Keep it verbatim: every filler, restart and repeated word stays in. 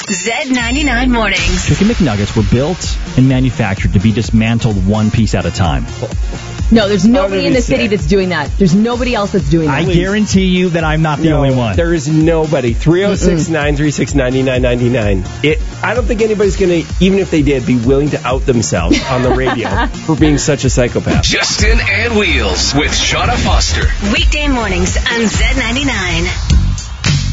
Z ninety-nine Mornings. Chicken McNuggets were built and manufactured to be dismantled one piece at a time. No, there's nobody in the city that's doing that. There's nobody else that's doing that. I guarantee you that I'm not the no, only one. There is nobody. three oh six, nine three six, nine nine nine nine. It, I don't think anybody's going to, even if they did, be willing to out themselves on the radio for being such a psychopath. Justin and Wheels with Shauna Foster. Weekday mornings on Z ninety-nine.